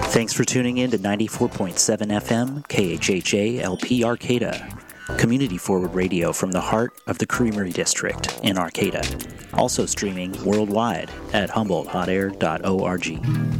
Thanks for tuning in to 94.7 FM KHHA LP Arcata, community forward radio from the heart of the Creamery District in Arcata. Also streaming worldwide at HumboldtHotAir.org.